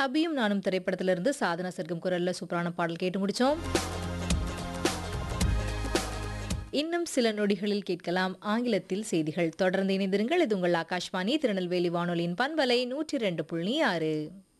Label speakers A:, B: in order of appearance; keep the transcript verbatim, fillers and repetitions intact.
A: அபியும் நானும் திரைப்படத்திலிருந்து சாதனா சர்க்கம் குரல்ல சூப்பரான பாடல் கேட்டு முடிச்சோம். இன்னும் சில நொடிகளில் கேட்கலாம் ஆங்கிலத்தில் செய்திகள். தொடர்ந்து இணைந்திருங்கள். இது உங்கள் ஆகாஷ்வாணி திருநெல்வேலி வானொலியின் பண்பலை நூற்றி இரண்டு புள்ளி ஆறு.